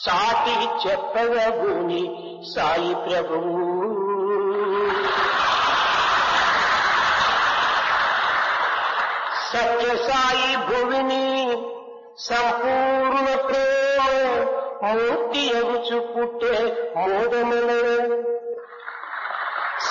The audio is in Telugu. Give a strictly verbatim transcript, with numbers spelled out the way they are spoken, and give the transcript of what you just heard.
చాటి చెప్పవగుని సాయి ప్రభువు సత్య సాయి భువిని సంపూర్ణ ప్రేమ మూర్తి ఎగుచు పుట్టే మోదముల